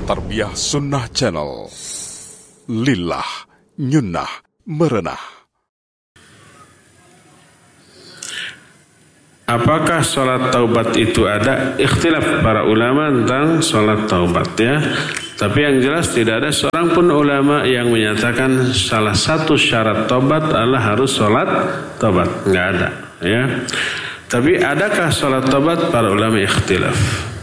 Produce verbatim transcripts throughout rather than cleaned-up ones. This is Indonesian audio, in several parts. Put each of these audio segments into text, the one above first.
Tarbiyah Sunnah Channel. Lillah Nyunnah Merenah. Apakah sholat taubat itu ada? Ikhtilaf para ulama tentang sholat taubat ya. Tapi yang jelas tidak ada seorang pun ulama yang menyatakan salah satu syarat taubat adalah harus sholat taubat. Nggak ada ya. Tapi adakah sholat taubat? Para ulama ikhtilaf.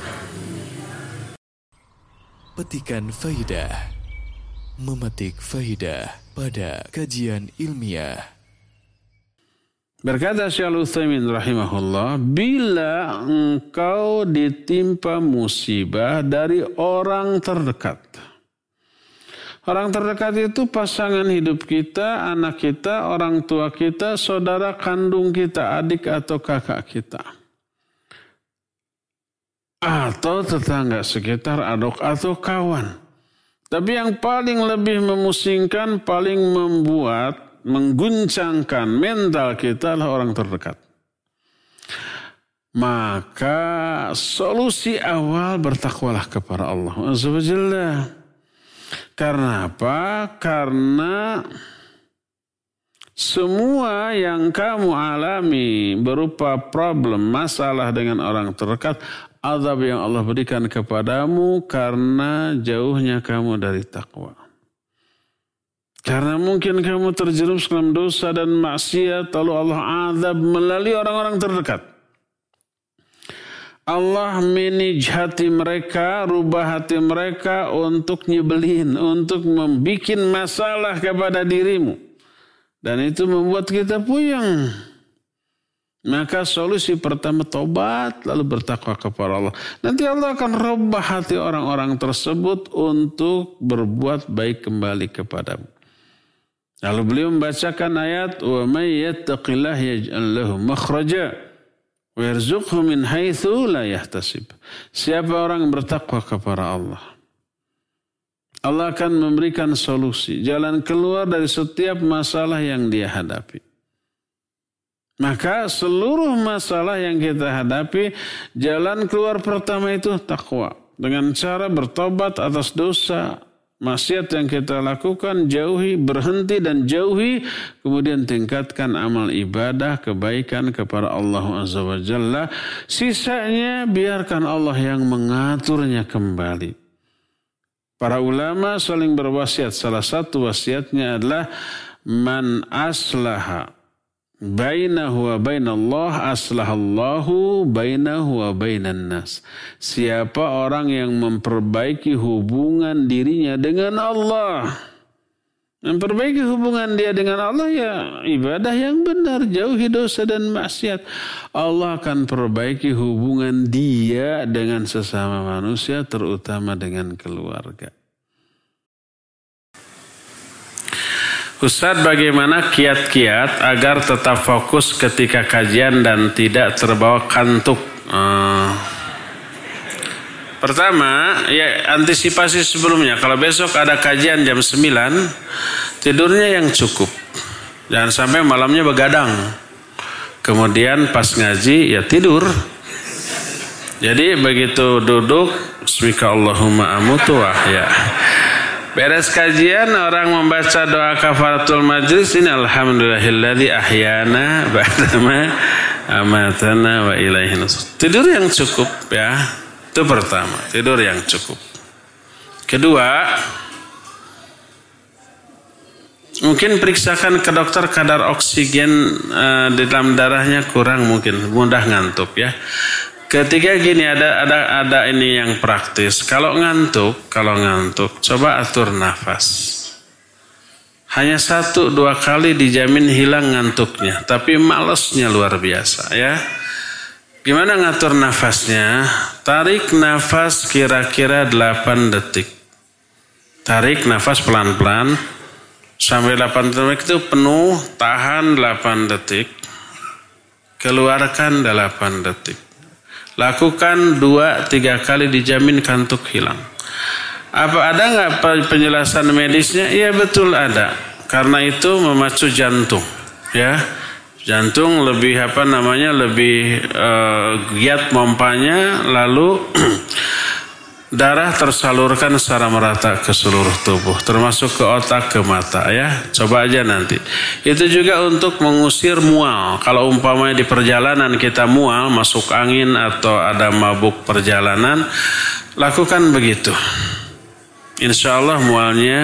Petikan faidah. Memetik faidah pada kajian ilmiah. Berkata Syekh Al-Utsaimin rahimahullah, bila engkau ditimpa musibah dari orang terdekat. Orang terdekat itu pasangan hidup kita, anak kita, orang tua kita, saudara kandung kita, adik atau kakak kita. Atau tetangga sekitar, adok atau kawan. Tapi yang paling lebih memusingkan, paling membuat mengguncangkan mental kita adalah orang terdekat. Maka solusi awal bertakwalah kepada Allah Azza wa Jalla. Karena apa? Karena semua yang kamu alami berupa problem, masalah dengan orang terdekat, azab yang Allah berikan kepadamu karena jauhnya kamu dari takwa. Karena mungkin kamu terjerumus dalam dosa dan maksiat, lalu Allah azab melalui orang-orang terdekat. Allah manage hati mereka, rubah hati mereka untuk nyebelin, untuk membuat masalah kepada dirimu. Dan itu membuat kita puyeng. Maka solusi pertama tobat, lalu bertakwa kepada Allah. Nanti Allah akan rubah hati orang-orang tersebut untuk berbuat baik kembali kepadamu. Lalu beliau membacakan ayat wa may yattaqillah yaj'al lahu makhraja wa yarzuqhu min haitsu la yahtasib. Siapa orang yang bertakwa kepada Allah, Allah akan memberikan solusi, jalan keluar dari setiap masalah yang dia hadapi. Maka seluruh masalah yang kita hadapi, jalan keluar pertama itu takwa. Dengan cara bertobat atas dosa, maksiat yang kita lakukan, jauhi, berhenti dan jauhi. Kemudian tingkatkan amal ibadah, kebaikan kepada Allah Azza wa Jalla. Sisanya biarkan Allah yang mengaturnya kembali. Para ulama saling berwasiat. Salah satu wasiatnya adalah man aslaha bainahu wa bainallah aslahallahu bainahu wa bainan nas. Siapa orang yang memperbaiki hubungan dirinya dengan Allah, memperbaiki hubungan dia dengan Allah, ya ibadah yang benar, jauhi dosa dan maksiat, Allah akan perbaiki hubungan dia dengan sesama manusia, terutama dengan keluarga. Ustaz, bagaimana kiat-kiat agar tetap fokus ketika kajian dan tidak terbawa kantuk? Uh, pertama, ya antisipasi sebelumnya. Kalau besok ada kajian jam sembilan, tidurnya yang cukup. Jangan sampai malamnya begadang. Kemudian pas ngaji, ya tidur. Jadi begitu duduk, bismika Allahumma amutu wa ahya. Beres kajian, orang membaca doa kafaratul majlis, ini alhamdulillahilladzi ahyana ba'dama amatana wa ilaihi nusyur. Tidur yang cukup ya. Itu pertama, tidur yang cukup. Kedua, mungkin periksakan ke dokter kadar oksigen uh, di dalam darahnya kurang, mungkin mudah ngantuk ya. Ketiga gini, ada ada ada ini yang praktis. Kalau ngantuk, kalau ngantuk, coba atur nafas. Hanya satu dua kali dijamin hilang ngantuknya, tapi malesnya luar biasa ya. Gimana ngatur nafasnya? Tarik nafas kira-kira delapan detik. Tarik nafas pelan-pelan sampai delapan detik itu penuh, tahan delapan detik. Keluarkan delapan detik. Lakukan dua tiga kali dijamin kantuk hilang. Apa ada nggak penjelasan medisnya? Iya betul ada. Karena itu memacu jantung, ya. Jantung lebih apa namanya lebih uh, giat mompanya, lalu darah tersalurkan secara merata ke seluruh tubuh, termasuk ke otak, ke mata ya. Coba aja nanti. Itu juga untuk mengusir mual. Kalau umpamanya di perjalanan kita mual, masuk angin atau ada mabuk perjalanan, lakukan begitu. Insya Allah mualnya